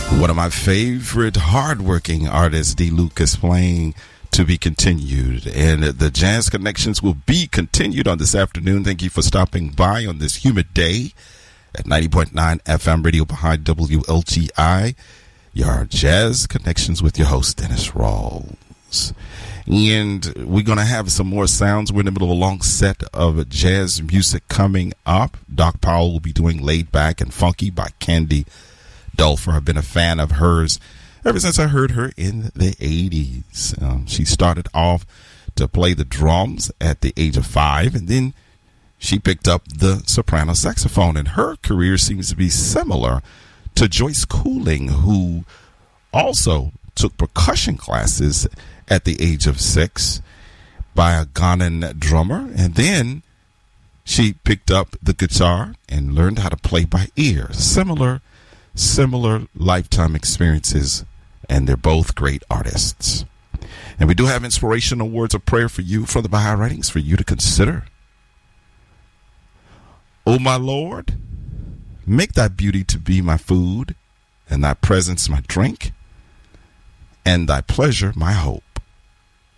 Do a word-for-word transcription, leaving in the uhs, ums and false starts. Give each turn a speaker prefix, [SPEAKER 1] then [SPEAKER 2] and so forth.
[SPEAKER 1] One of my favorite hardworking artists, D. Lucas, playing To Be Continued. And the Jazz Connections will be continued on this afternoon. Thank you for stopping by on this humid day at ninety point nine F M radio behind W L T I. Your Jazz Connections with your host, Dennis Rawls. And we're going to have some more sounds. We're in the middle of a long set of jazz music coming up. Doc Powell will be doing Laid Back and Funky by Candy Dulfer. I've been a fan of hers ever since I heard her in the eighties. Um, she started off to play the drums at the age of five, and then she picked up the soprano saxophone, and her career seems to be similar to Joyce Cooling, who also took percussion classes at the age of six by a Ghanaian drummer, and then she picked up the guitar and learned how to play by ear. Similar, similar lifetime experiences, and they're both great artists. And we do have inspirational words of prayer for you from the Baha'i writings for you to consider. O my Lord, make thy beauty to be my food, and thy presence my drink, and thy pleasure my hope.